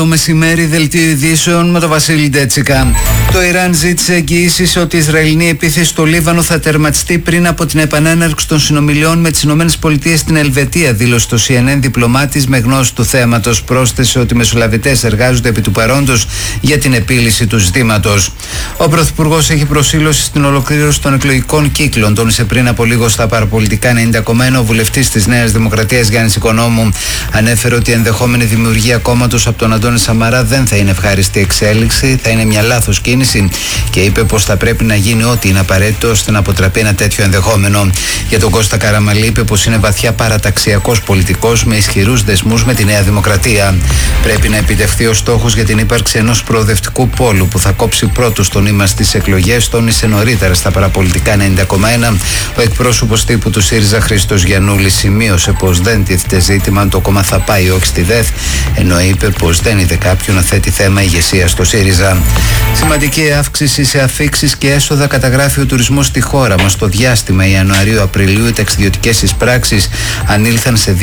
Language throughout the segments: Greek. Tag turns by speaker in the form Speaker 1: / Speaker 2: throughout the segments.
Speaker 1: Το μεσημέρι, δελτίο ειδήσεων με τον Βασίλη Ντέτσικα. Το Ιράν ζήτησε εγγυήσεις ότι η Ισραηλινή επίθεση στο Λίβανο θα τερματιστεί πριν από την επανέναρξη των συνομιλιών με τις ΗΠΑ στην Ελβετία, δήλωσε το CNN διπλωμάτης με γνώση του θέματος. Πρόσθεσε ότι οι μεσολαβητές εργάζονται επί του παρόντος για την επίλυση του ζητήματος. Ο Πρωθυπουργός έχει προσήλωση στην ολοκλήρωση των εκλογικών κύκλων. Τόνισε πριν από λίγο στα παραπολιτικά 90 ο βουλευτής της Νέας Δημοκρατίας Γιάννης Οικονόμου. Ανέφερε ότι η ενδεχόμενη δημιουργία κόμματος από τον Αντώνη Σαμαρά δεν θα είναι ευχάριστη εξέλιξη, θα είναι μια λάθος κίνηση και είπε πως θα πρέπει να γίνει ό,τι είναι απαραίτητο ώστε να αποτραπεί ένα τέτοιο ενδεχόμενο. Για τον Κώστα Καραμαλή είπε πως είναι βαθιά παραταξιακός πολιτικός με ισχυρούς δεσμούς με τη Νέα Δημοκρατία. Πρέπει να επιτευχθεί ο στόχος για την ύπαρξη ενός προοδευτικού πόλου που θα κόψει πρώτος τον ύμα στις εκλογές, τόνισε νωρίτερα στα παραπολιτικά 90,1. Ο εκπρόσωπος τύπου του ΣΥΡΙΖΑ Χρήστος Γιαννούλης σημείωσε πως δεν τίθεται ζήτημα αν το κόμμα θα πάει όχι στη ΔΕΘ, ενώ είπε πως δεν είδε κάποιον να θέτει θέμα ηγεσία στο ΣΥΡΙΖΑ. Σημαντική αύξηση σε αφίξεις και έσοδα καταγράφει ο τουρισμός στη χώρα μας. Στο διάστημα Ιανουαρίου-Απριλίου οι ταξιδιωτικές εισπράξεις ανήλθαν σε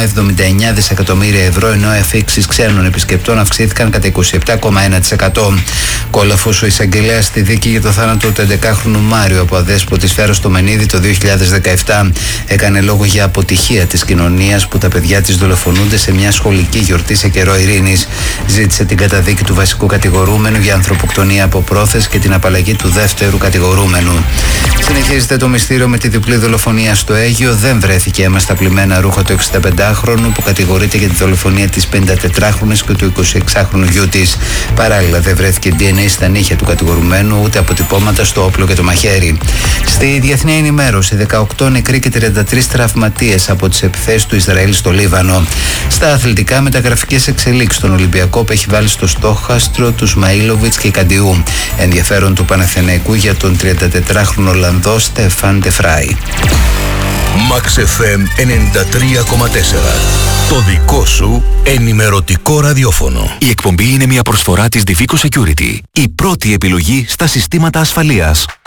Speaker 1: 2,79 δισεκατομμύρια ευρώ, ενώ οι αφίξεις ξένων επισκεπτών αυξήθηκαν κατά 27,1%. Κόλαφος ο εισαγγελέας στη δίκη για το θάνατο του 11χρονου Μάριο από αδέσποτη σφαίρα στο Μενίδη το 2017 έκανε λόγο για αποτυχία της κοινωνίας που τα παιδιά της δολοφονούνται σε μια σχολική γιορτή σε καιρό ειρήνης. Ζήτησε την καταδίκη του βασικού κατηγορούμενου για ανθρωποκτονία από πρόθεση και την απαλλαγή του δεύτερου κατηγορούμενου. Συνεχίζεται το μυστήριο με τη διπλή δολοφονία στο Αίγυο. Δεν βρέθηκε αίμα στα πλημμένα ρούχα του 65χρονου που κατηγορείται για τη δολοφονία της 54χρονης και του 26χρονου γιού της. Παράλληλα, δεν βρέθηκε DNA στα νύχια του κατηγορουμένου ούτε αποτυπώματα στο όπλο και το μαχαίρι. Στη διεθνή ενημέρωση, 18 νεκροί και 33 τραυματίες από τις επιθέσεις του Ισραήλ στο Λίβανο. Στα αθλητικά, μεταγραφικές εξελίξεις στον Ολυμπιακό που έχει βάλει στο στόχαστρο του Σμαΐλοβιτς και Καντιού. Ενδιαφέρον του Παναθηναϊκού για τον 34χρονο Ολλανδό Στεφάν Ντεφράι.
Speaker 2: Max FM 93,4. Το δικό σου ενημερωτικό ραδιόφωνο.
Speaker 3: Η εκπομπή είναι μια προσφορά της Divico Security, η πρώτη επιλογή στα συστήματα ασφαλείας.